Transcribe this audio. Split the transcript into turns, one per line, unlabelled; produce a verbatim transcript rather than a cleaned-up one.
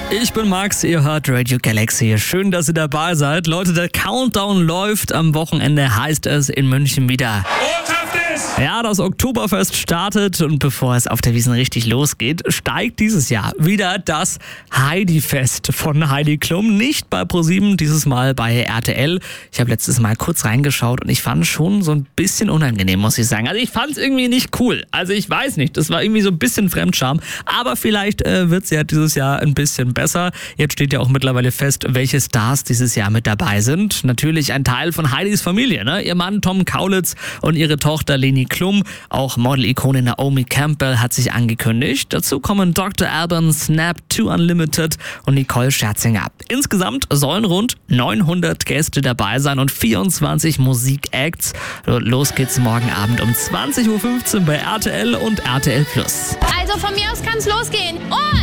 Ich bin Max, ihr hört Radio Galaxy. Schön, dass ihr dabei seid. Leute, der Countdown läuft. Am Wochenende heißt es in München wieder. Ja, das Oktoberfest startet und bevor es auf der Wiesn richtig losgeht, steigt dieses Jahr wieder das Heidi-Fest von Heidi Klum. Nicht bei ProSieben, dieses Mal bei R T L. Ich habe letztes Mal kurz reingeschaut und ich fand es schon so ein bisschen unangenehm, muss ich sagen. Also ich fand es irgendwie nicht cool. Also ich weiß nicht, das war irgendwie so ein bisschen Fremdscham. Aber vielleicht äh, wird es ja dieses Jahr ein bisschen besser. Jetzt steht ja auch mittlerweile fest, welche Stars dieses Jahr mit dabei sind. Natürlich ein Teil von Heidis Familie, ne? Ihr Mann Tom Kaulitz und ihre Tochter Leni Klum. Auch Model-Ikone Naomi Campbell hat sich angekündigt. Dazu kommen Doktor Alban, Snap, Two Unlimited und Nicole Scherzinger. Insgesamt sollen rund neunhundert Gäste dabei sein und vierundzwanzig Musikacts. Los geht's morgen Abend um zwanzig Uhr fünfzehn bei R T L und R T L Plus.
Also von mir aus kann's losgehen. Und